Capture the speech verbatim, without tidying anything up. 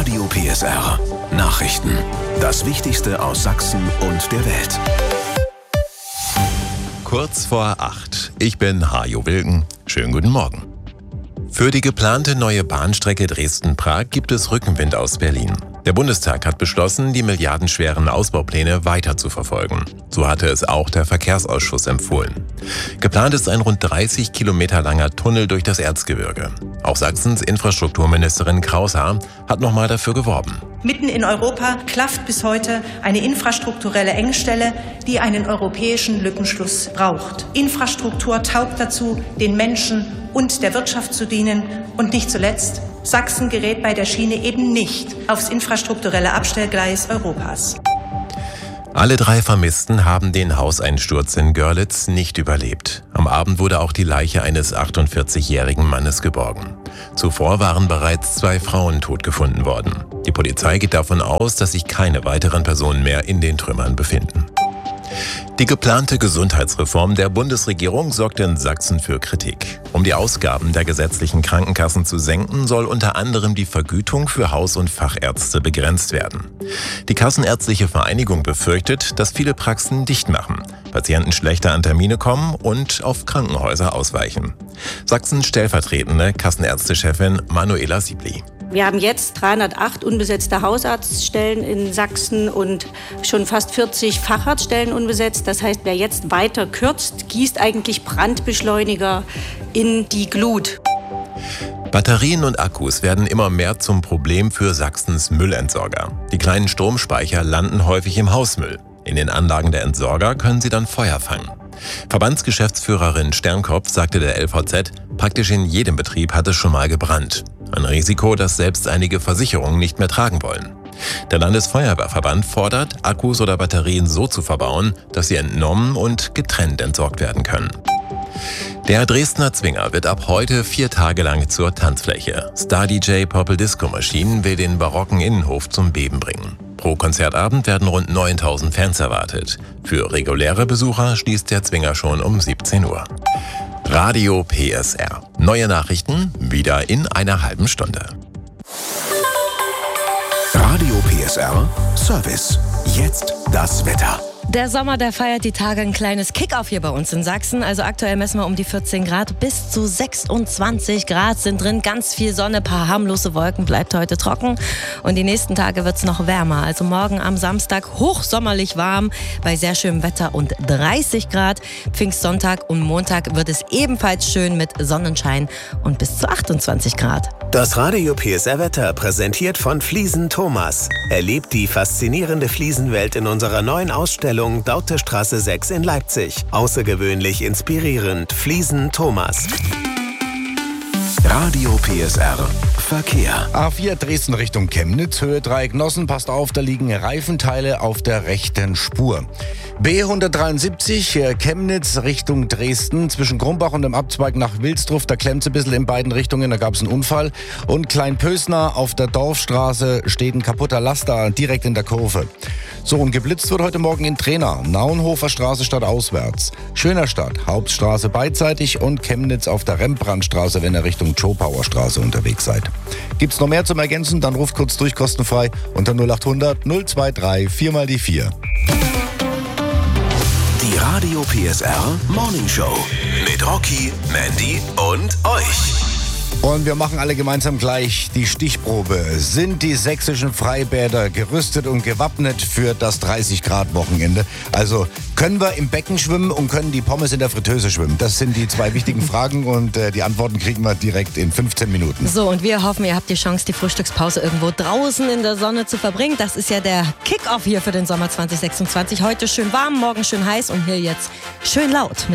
Radio P S R Nachrichten. Das Wichtigste aus Sachsen und der Welt. Kurz vor acht. Ich bin Hajo Wilken. Schönen guten Morgen. Für die geplante neue Bahnstrecke Dresden-Prag gibt es Rückenwind aus Berlin. Der Bundestag hat beschlossen, die milliardenschweren Ausbaupläne weiter zu verfolgen. So hatte es auch der Verkehrsausschuss empfohlen. Geplant ist ein rund dreißig Kilometer langer Tunnel durch das Erzgebirge. Auch Sachsens Infrastrukturministerin Kraushaar hat nochmal dafür geworben. Mitten in Europa klafft bis heute eine infrastrukturelle Engstelle, die einen europäischen Lückenschluss braucht. Infrastruktur taugt dazu, den Menschen und der Wirtschaft zu dienen. Und nicht zuletzt, Sachsen gerät bei der Schiene eben nicht aufs infrastrukturelle Abstellgleis Europas. Alle drei Vermissten haben den Hauseinsturz in Görlitz nicht überlebt. Am Abend wurde auch die Leiche eines achtundvierzigjährigen Mannes geborgen. Zuvor waren bereits zwei Frauen tot gefunden worden. Die Polizei geht davon aus, dass sich keine weiteren Personen mehr in den Trümmern befinden. Die geplante Gesundheitsreform der Bundesregierung sorgt in Sachsen für Kritik. Um die Ausgaben der gesetzlichen Krankenkassen zu senken, soll unter anderem die Vergütung für Haus- und Fachärzte begrenzt werden. Die Kassenärztliche Vereinigung befürchtet, dass viele Praxen dicht machen, Patienten schlechter an Termine kommen und auf Krankenhäuser ausweichen. Sachsens stellvertretende Kassenärztechefin Manuela Siebli. Wir haben jetzt dreihundertacht unbesetzte Hausarztstellen in Sachsen und schon fast vierzig Facharztstellen unbesetzt. Das heißt, wer jetzt weiter kürzt, gießt eigentlich Brandbeschleuniger in die Glut. Batterien und Akkus werden immer mehr zum Problem für Sachsens Müllentsorger. Die kleinen Stromspeicher landen häufig im Hausmüll. In den Anlagen der Entsorger können sie dann Feuer fangen. Verbandsgeschäftsführerin Sternkopf sagte der L V Z, praktisch in jedem Betrieb hat es schon mal gebrannt. Ein Risiko, das selbst einige Versicherungen nicht mehr tragen wollen. Der Landesfeuerwehrverband fordert, Akkus oder Batterien so zu verbauen, dass sie entnommen und getrennt entsorgt werden können. Der Dresdner Zwinger wird ab heute vier Tage lang zur Tanzfläche. Star-D J Purple Disco Machine will den barocken Innenhof zum Beben bringen. Pro Konzertabend werden rund neuntausend Fans erwartet. Für reguläre Besucher schließt der Zwinger schon um siebzehn Uhr. Radio P S R. Neue Nachrichten wieder in einer halben Stunde. Radio P S R Service. Jetzt das Wetter. Der Sommer, der feiert die Tage ein kleines Kick-Off hier bei uns in Sachsen. Also aktuell messen wir um die vierzehn Grad, bis zu sechsundzwanzig Grad sind drin. Ganz viel Sonne, paar harmlose Wolken, bleibt heute trocken. Und die nächsten Tage wird es noch wärmer. Also morgen am Samstag hochsommerlich warm bei sehr schönem Wetter und dreißig Grad. Pfingstsonntag und Montag wird es ebenfalls schön mit Sonnenschein und bis zu achtundzwanzig Grad. Das Radio P S R Wetter präsentiert von Fliesen Thomas. Erlebt die faszinierende Fliesenwelt in unserer neuen Ausstellung Daute Straße sechs in Leipzig. Außergewöhnlich inspirierend. Fliesen Thomas. Radio P S R Verkehr. A vier Dresden Richtung Chemnitz, Höhe Dreieck Nossen, passt auf, da liegen Reifenteile auf der rechten Spur. B hundertdreiundsiebzig, Chemnitz Richtung Dresden, zwischen Grumbach und dem Abzweig nach Wilsdruff, da klemmt es ein bisschen in beiden Richtungen, da gab es einen Unfall. Und Kleinpösner auf der Dorfstraße steht ein kaputter Laster direkt in der Kurve. So, und geblitzt wird heute Morgen in Trena, Naunhofer Straße stadtauswärts, Schönerstadt, Hauptstraße beidseitig und Chemnitz auf der Rembrandtstraße, wenn ihr Richtung Schopauer Straße unterwegs seid. Gibt's noch mehr zum Ergänzen, dann ruft kurz durch kostenfrei unter null achthundert null drei vier mal die vier. Die Radio P S R Morning Show mit Rocky, Mandy und euch. Und wir machen alle gemeinsam gleich die Stichprobe. Sind die sächsischen Freibäder gerüstet und gewappnet für das dreißig Grad Wochenende? Also können wir im Becken schwimmen und können die Pommes in der Fritteuse schwimmen? Das sind die zwei wichtigen Fragen und äh, die Antworten kriegen wir direkt in fünfzehn Minuten. So, und wir hoffen, ihr habt die Chance, die Frühstückspause irgendwo draußen in der Sonne zu verbringen. Das ist ja der Kick-Off hier für den Sommer zwanzig sechsundzwanzig. Heute schön warm, morgen schön heiß und hier jetzt schön laut mit